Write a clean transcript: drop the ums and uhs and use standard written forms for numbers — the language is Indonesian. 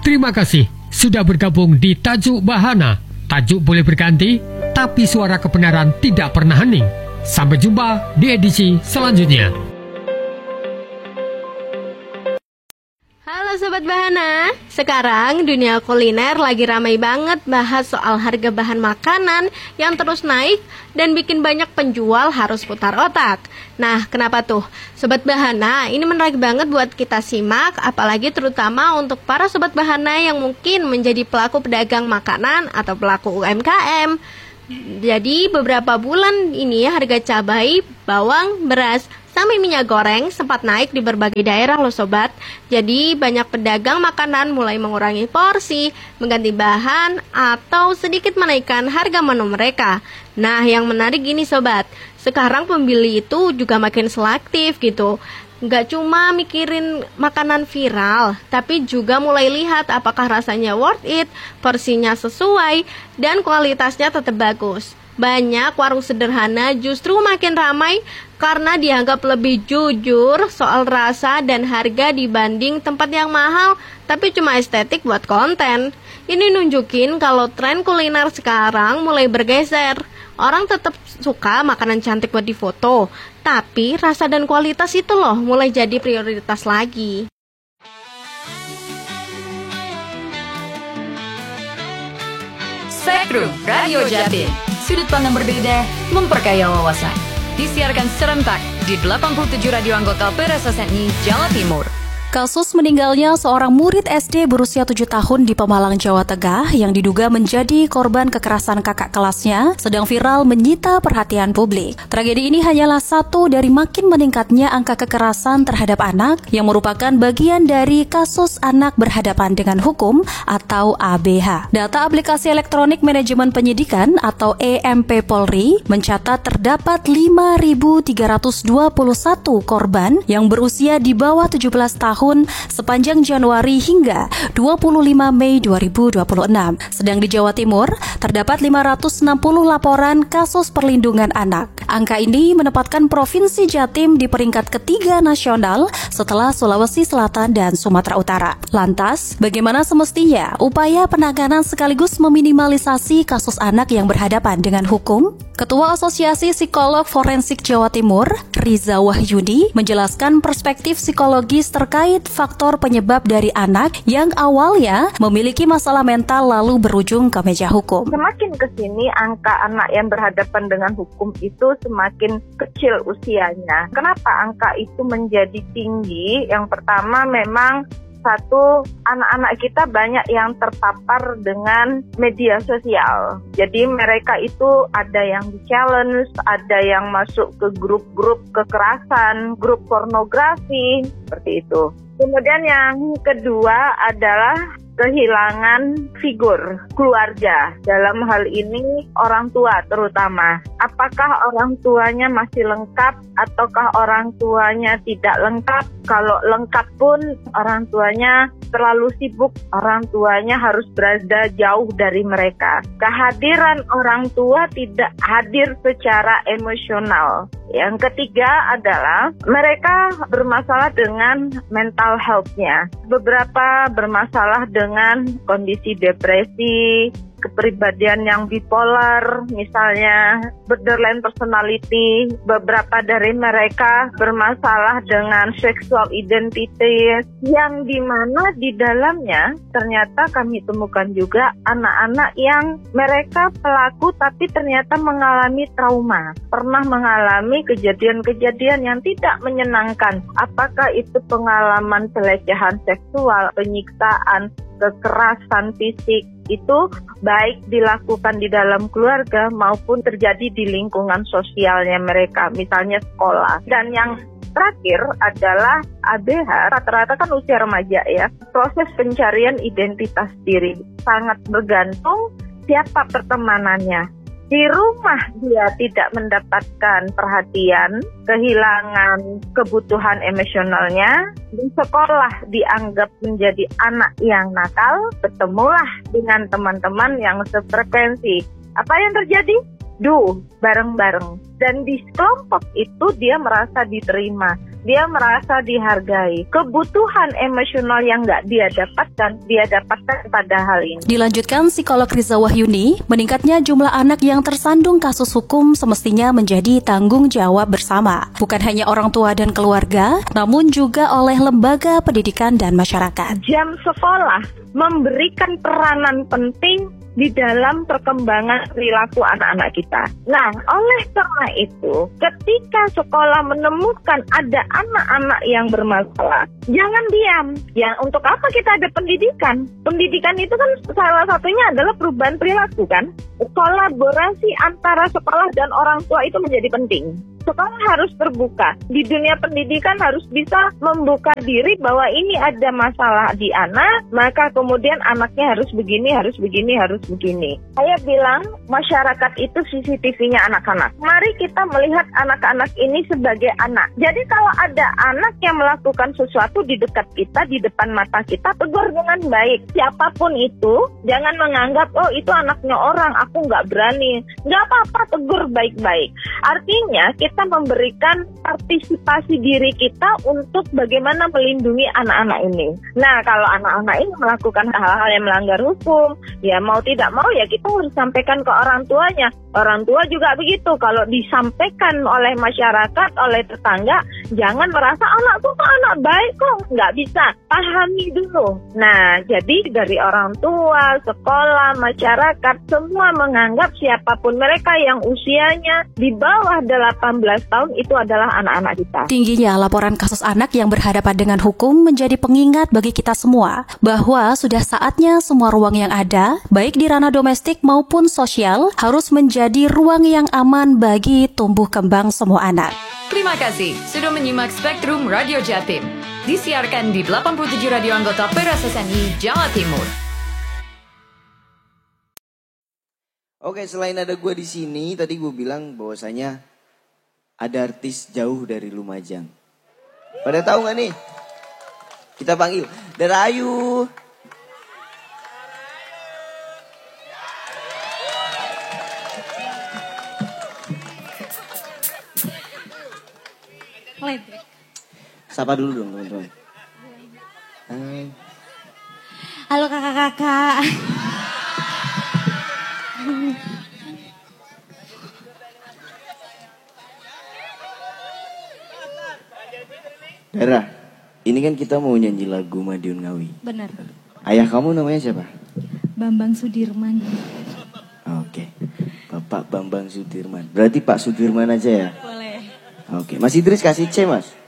Terima kasih sudah bergabung di Tajuk Bahana. Tajuk boleh berganti, tapi suara kebenaran tidak pernah hening. Sampai jumpa di edisi selanjutnya. Halo Sobat Bahana, sekarang dunia kuliner lagi ramai banget bahas soal harga bahan makanan yang terus naik dan bikin banyak penjual harus putar otak. Nah, kenapa tuh? Sobat Bahana, ini menarik banget buat kita simak, apalagi terutama untuk para Sobat Bahana yang mungkin menjadi pelaku pedagang makanan atau pelaku UMKM. Jadi beberapa bulan ini harga cabai, bawang, beras, sampai minyak goreng sempat naik di berbagai daerah loh sobat. Jadi banyak pedagang makanan mulai mengurangi porsi, mengganti bahan, atau sedikit menaikkan harga menu mereka. Nah yang menarik gini sobat, sekarang pembeli itu juga makin selektif gitu. Nggak cuma mikirin makanan viral, tapi juga mulai lihat apakah rasanya worth it, porsinya sesuai, dan kualitasnya tetap bagus. Banyak warung sederhana justru makin ramai karena dianggap lebih jujur soal rasa dan harga dibanding tempat yang mahal tapi cuma estetik buat konten. Ini nunjukin kalau tren kuliner sekarang mulai bergeser. Orang tetap suka makanan cantik buat difoto, tapi rasa dan kualitas itu loh mulai jadi prioritas lagi. Spektrum Radio Jatim, sudut pandang berbeda, memperkaya wawasan. Disiarkan serentak di 87 radio anggota PRSSNI Jawa Timur. Kasus meninggalnya seorang murid SD berusia 7 tahun di Pemalang, Jawa Tengah yang diduga menjadi korban kekerasan kakak kelasnya sedang viral menyita perhatian publik. Tragedi ini hanyalah satu dari makin meningkatnya angka kekerasan terhadap anak yang merupakan bagian dari kasus anak berhadapan dengan hukum atau ABH. Data aplikasi elektronik manajemen penyidikan atau EMP Polri mencatat terdapat 5.321 korban yang berusia di bawah 17 tahun sepanjang Januari hingga 25 Mei 2026. Sedang di Jawa Timur, terdapat 560 laporan kasus perlindungan anak. Angka ini menempatkan Provinsi Jatim di peringkat ketiga nasional setelah Sulawesi Selatan dan Sumatera Utara. Lantas, bagaimana semestinya upaya penanganan sekaligus meminimalisasi kasus anak yang berhadapan dengan hukum? Ketua Asosiasi Psikolog Forensik Jawa Timur, Riza Wahyudi, menjelaskan perspektif psikologis terkait faktor penyebab dari anak yang awalnya memiliki masalah mental lalu berujung ke meja hukum. Semakin kesini angka anak yang berhadapan dengan hukum itu semakin kecil usianya. Kenapa angka itu menjadi tinggi? Yang pertama memang satu, anak-anak kita banyak yang terpapar dengan media sosial. Jadi mereka itu ada yang di-challenge, ada yang masuk ke grup-grup kekerasan, grup pornografi, seperti itu. Kemudian yang kedua adalah kehilangan figur keluarga. Dalam hal ini orang tua terutama. Apakah orang tuanya masih lengkap ataukah orang tuanya tidak lengkap? Kalau lengkap pun orang tuanya terlalu sibuk, orang tuanya harus berada jauh dari mereka. Kehadiran orang tua tidak hadir secara emosional. Yang ketiga adalah mereka bermasalah dengan mental health-nya. Beberapa bermasalah dengan kondisi depresi, kepribadian yang bipolar, misalnya borderline personality. Beberapa dari mereka bermasalah dengan sexual identity, yang dimana di dalamnya ternyata kami temukan juga anak-anak yang mereka pelaku tapi ternyata mengalami trauma, pernah mengalami kejadian-kejadian yang tidak menyenangkan. Apakah itu pengalaman pelecehan seksual, penyiksaan, kekerasan fisik, itu baik dilakukan di dalam keluarga maupun terjadi di lingkungan sosialnya mereka, misalnya sekolah. Dan yang terakhir adalah ABH, rata-rata kan usia remaja ya. Proses pencarian identitas diri sangat bergantung siapa pertemanannya. Di rumah dia tidak mendapatkan perhatian, kehilangan kebutuhan emosionalnya. Di sekolah dianggap menjadi anak yang nakal, bertemulah dengan teman-teman yang sefrekuensi. Apa yang terjadi? Bareng-bareng. Dan di kelompok itu dia merasa diterima. dia merasa dihargai. Kebutuhan emosional yang nggak dia dapatkan pada hal ini. Dilanjutkan psikolog Riza Wahyuni, meningkatnya jumlah anak yang tersandung kasus hukum semestinya menjadi tanggung jawab bersama, bukan hanya orang tua dan keluarga, namun juga oleh lembaga pendidikan dan masyarakat. Jam sekolah memberikan peranan penting di dalam perkembangan perilaku anak-anak kita. Nah, oleh karena itu, ketika sekolah menemukan ada anak-anak yang bermasalah, jangan diam. Ya, untuk apa kita ada pendidikan? Pendidikan itu kan salah satunya adalah perubahan perilaku kan? Kolaborasi antara sekolah dan orang tua itu menjadi penting. Sekolah harus terbuka. Di dunia pendidikan harus bisa membuka diri bahwa ini ada masalah di anak, maka kemudian anaknya harus begini, harus begini, harus begini. Saya bilang masyarakat itu CCTV-nya anak-anak. Mari kita melihat anak-anak ini sebagai anak. Jadi kalau ada anak yang melakukan sesuatu di dekat kita, di depan mata kita, tegur dengan baik. Siapapun itu, jangan menganggap, oh itu anaknya orang, aku nggak berani. Nggak apa-apa, tegur baik-baik. Artinya kita memberikan partisipasi diri kita untuk bagaimana melindungi anak-anak ini. Nah, kalau anak-anak ini melakukan hal-hal yang melanggar hukum, ya mau tidak mau ya kita harus sampaikan ke orang tuanya. Orang tua juga begitu. Kalau disampaikan oleh masyarakat, oleh tetangga, jangan merasa anakku kok anak baik kok. Nggak bisa. Pahami dulu. Nah, jadi dari orang tua, sekolah, masyarakat, semua menganggap siapapun mereka yang usianya di bawah 18 tahun itu adalah anak-anak kita. Tingginya laporan kasus anak yang berhadapan dengan hukum menjadi pengingat bagi kita semua bahwa sudah saatnya semua ruang yang ada, baik di ranah domestik maupun sosial, harus menjadi ruang yang aman bagi tumbuh kembang semua anak. Terima kasih sudah menyimak Spektrum Radio Jatim. Disiarkan di 87 radio anggota PRSSNI Jawa Timur. Oke, selain ada gue di sini, tadi gue bilang bahwasanya ada artis jauh dari Lumajang. Pada tahu nggak nih? Kita panggil Darayu. Sapa dulu dong teman-teman. Hai. Halo kakak-kakak. Dara, ini kan kita mau nyanyi lagu Madiun Ngawi. Benar. Ayah kamu namanya siapa? Bambang Sudirman. Oke, Bapak Bambang Sudirman. Berarti Pak Sudirman aja ya? Boleh. Oke, Mas Idris kasih C, Mas.